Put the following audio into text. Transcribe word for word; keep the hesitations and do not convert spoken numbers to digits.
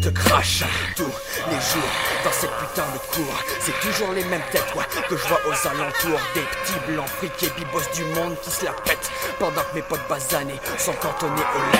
te crache tous les jours dans cette putain de cour. C'est toujours les mêmes têtes, ouais, que je vois aux alentours. Des petits blancs friqués bibos du monde qui se la pètent pendant que mes potes basanés sont cantonnés aux lettres.